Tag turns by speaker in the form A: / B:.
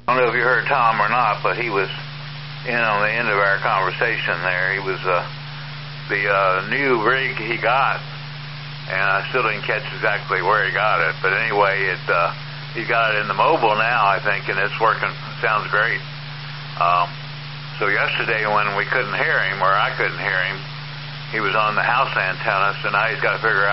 A: I don't know if you heard Tom or not, but he was in on the end of our conversation there. He was the new rig he got, and I still didn't catch exactly where he got it. But anyway, he got it in the mobile now, I think, and it's working. Sounds great. So yesterday when we couldn't hear him, or I couldn't hear him, he was on the house antenna, so now he's got to figure out